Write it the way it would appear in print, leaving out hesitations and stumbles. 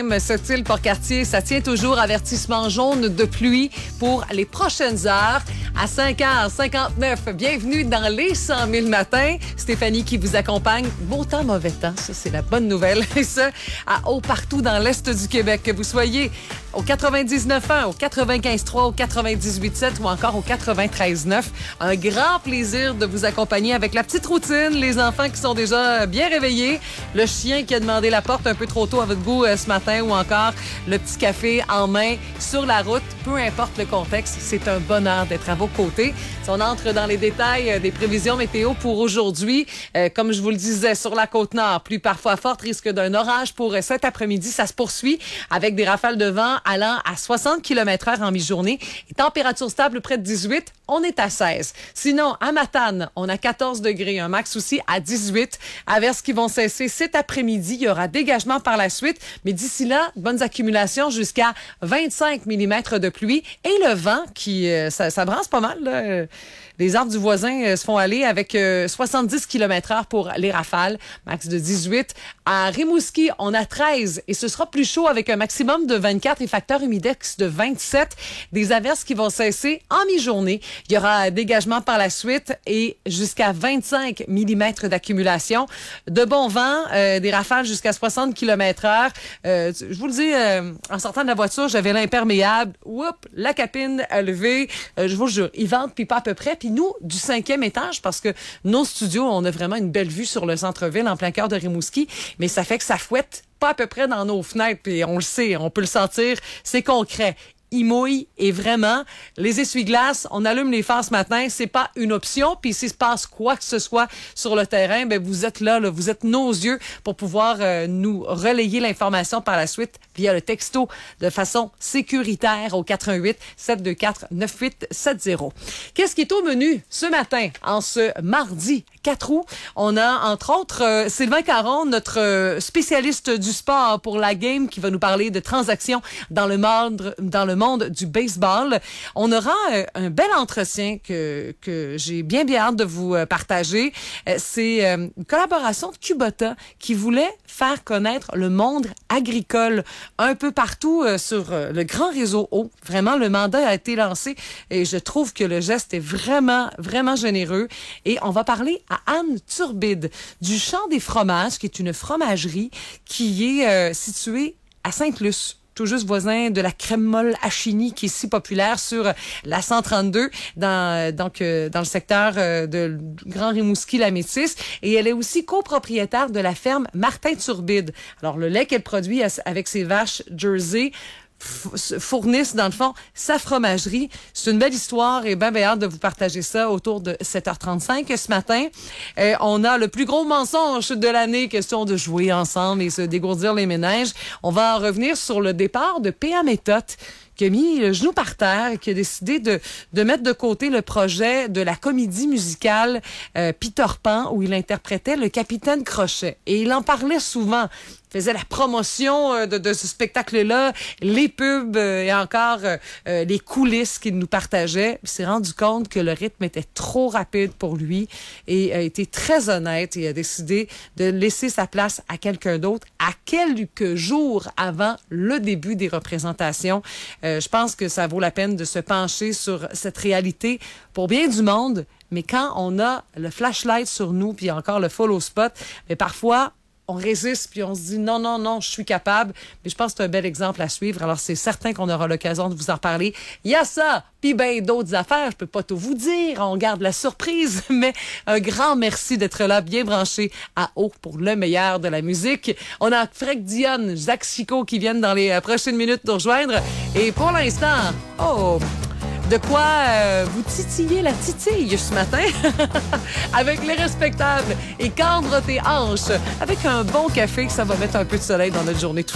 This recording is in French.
même, cette île Port-Cartier, ça tient toujours avertissement jaune de pluie pour les prochaines heures. À 5h59, bienvenue dans les 100 000 matins. Stéphanie qui vous accompagne. Beau temps, mauvais temps, ça c'est la bonne nouvelle. Et ça, à haut partout dans l'Est du Québec. Que vous soyez au 99.1, au 95.3, au 98.7 ou encore au 93.9. Un grand plaisir de vous accompagner avec la petite routine, les enfants qui sont déjà bien réveillés, le chien qui a demandé la porte un peu trop tôt à votre goût ce matin ou encore le petit café en main sur la route. Peu importe le contexte, c'est un bonheur d'être à vos côtés. Si on entre dans les détails des prévisions météo pour aujourd'hui, comme je vous le disais, sur la Côte-Nord, pluie parfois forte, risque d'un orage pour cet après-midi. Ça se poursuit avec des rafales de vent allant à 60 km/h en mi-journée. Et température stable près de 18, on est à 16. Sinon, à Matane, on a 14 degrés, un max aussi à 18. Averses qui vont cesser cet après-midi. Il y aura dégagement par la suite, mais d'ici là, bonnes accumulations jusqu'à 25 mm de pluie. Et le vent qui, ça brasse pas mal, là. Les arbres du voisin se font aller avec 70 km/h pour les rafales, max de 18. À Rimouski, on a 13 et ce sera plus chaud avec un maximum de 24 et facteur humidex de 27. Des averses qui vont cesser en mi-journée. Il y aura dégagement par la suite et jusqu'à 25 mm d'accumulation. De bon vent, des rafales jusqu'à 60 km/h. Je vous le dis, en sortant de la voiture, j'avais l'imperméable. Oups, la capine a levé. Je vous le jure, il vente puis pas à peu près. Puis nous, du 5e étage, parce que nos studios, on a vraiment une belle vue sur le centre-ville en plein cœur de Rimouski, mais ça fait que ça fouette pas à peu près dans nos fenêtres, puis on le sait, on peut le sentir, c'est concret. Il mouille et vraiment, les essuie-glaces, on allume les phares ce matin, c'est pas une option. Puis s'il se passe quoi que ce soit sur le terrain, ben vous êtes là, vous êtes nos yeux pour pouvoir nous relayer l'information par la suite via le texto de façon sécuritaire au 88 724 9870. Qu'est-ce qui est au menu ce matin, en ce mardi 4 août? On a entre autres Sylvain Caron, notre spécialiste du sport pour la game, qui va nous parler de transactions dans le monde du baseball. On aura un bel entretien que j'ai bien hâte de vous partager. C'est une collaboration de Kubota qui voulait faire connaître le monde agricole un peu partout sur le grand réseau eau. Vraiment, le mandat a été lancé et je trouve que le geste est vraiment, vraiment généreux. Et on va parler à Anne Turbide du Champ des Fromages, qui est une fromagerie qui est située à Sainte-Luce, tout juste voisin de la crème molle Achini, qui est si populaire sur la 132 dans le secteur de Grand Rimouski-La Métisse. Et elle est aussi copropriétaire de la ferme Martin Turbide. Alors, le lait qu'elle produit avec ses vaches Jersey fournissent, dans le fond, sa fromagerie. C'est une belle histoire et bien hâte de vous partager ça autour de 7h35 ce matin. On a le plus gros mensonge de l'année, question de jouer ensemble et se dégourdir les méninges. On va en revenir sur le départ de P.A. Méthode, qui a mis le genou par terre et qui a décidé de mettre de côté le projet de la comédie musicale Peter Pan, où il interprétait le capitaine Crochet. Et il en parlait souvent. Il faisait la promotion de ce spectacle-là, les pubs et encore les coulisses qu'il nous partageait. Il s'est rendu compte que le rythme était trop rapide pour lui et a été très honnête et a décidé de laisser sa place à quelqu'un d'autre à quelques jours avant le début des représentations. Je pense que ça vaut la peine de se pencher sur cette réalité pour bien du monde, mais quand on a le flashlight sur nous puis encore le follow spot, mais parfois on résiste puis on se dit non, je suis capable. Mais je pense que c'est un bel exemple à suivre. Alors, c'est certain qu'on aura l'occasion de vous en reparler. Il y a ça, puis bien d'autres affaires. Je peux pas tout vous dire. On garde la surprise. Mais un grand merci d'être là, bien branché à haut pour le meilleur de la musique. On a Fred Dionne, Zach Chico qui viennent dans les prochaines minutes nous rejoindre. Et pour l'instant, de quoi vous titiller la titille ce matin avec les respectables et cambre tes hanches avec un bon café, que ça va mettre un peu de soleil dans notre journée.